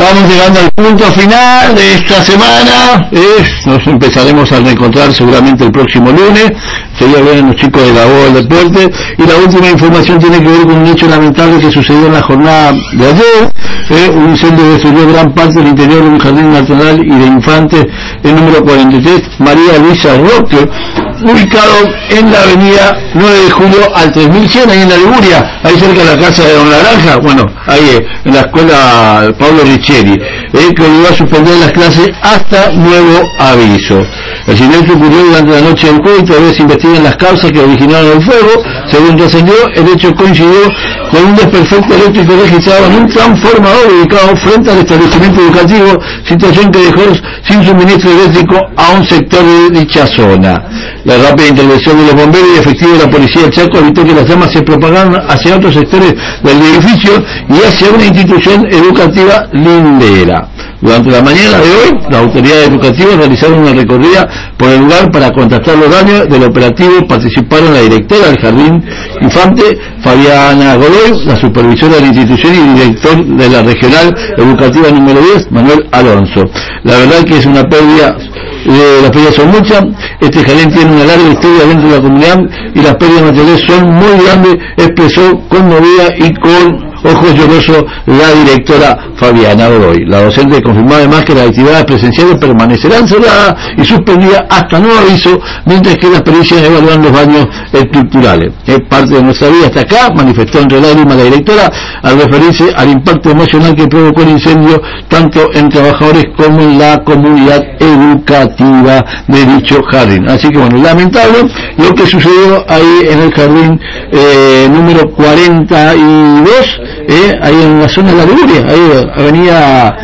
Vamos llegando al punto final de esta semana. Nos empezaremos a reencontrar seguramente el próximo lunes. Sería bien los chicos de la voz del deporte. Y la última información tiene que ver con un hecho lamentable que sucedió en la jornada de ayer. Un incendio destruyó gran parte del interior de un jardín nacional y de infantes, el número 43, María Luisa Roque, ubicado en la avenida 9 de julio al 3100, ahí en la Liguria, ahí cerca de la casa de Don Naranja, bueno, ahí en la escuela Pablo Richeri, que obligó a suspender las clases hasta nuevo aviso. El incidente ocurrió durante la noche del jueves y todavía se investigan las causas que originaron el fuego. Según trascendió, el hecho coincidió con un desperfecto eléctrico registrado en un transformador ubicado frente al establecimiento educativo, situación que dejó sin suministro eléctrico a un sector de dicha zona. La rápida intervención de los bomberos y efectivos de la policía del Chaco evitó que las llamas se propagaran hacia otros sectores del edificio y hacia una institución educativa lindera. Durante la mañana de hoy, las autoridades educativas realizaron una recorrida por el lugar para contrastar los daños del operativo. Participaron la directora del Jardín Infante, Fabiana Godoy, la supervisora de la institución y director de la Regional Educativa número 10, Manuel Alonso. La verdad que es una pérdida. Las pérdidas son muchas. Este jardín tiene una larga historia dentro de la comunidad y las pérdidas materiales son muy grandes, expresó conmovida y con ojos llorosos la directora Fabiana Godoy. La docente confirmó además que las actividades presenciales permanecerán cerradas y suspendidas hasta nuevo aviso, mientras que las pericias evalúan los daños estructurales. Es parte de nuestra vida hasta acá, manifestó entre lágrimas la directora al referirse al impacto emocional que provocó el incendio tanto en trabajadores como en la comunidad educativa de dicho jardín. Así que bueno, lamentable lo que sucedió ahí en el jardín número 42, ahí en la zona de la Liguria, ahí avenida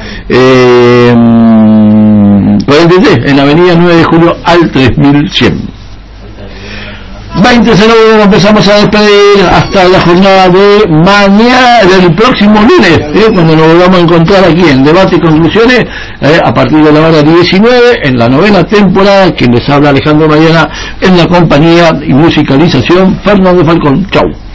43, en la avenida 9 de julio al 3100. 20 segundos, empezamos a despedir hasta la jornada de mañana, del próximo lunes, cuando nos volvamos a encontrar aquí en Debate y Conclusiones, a partir de la hora 19, en la 9ª temporada. Quien les habla, Alejandro Mariana, en la compañía y musicalización, Fernando Falcón. Chau.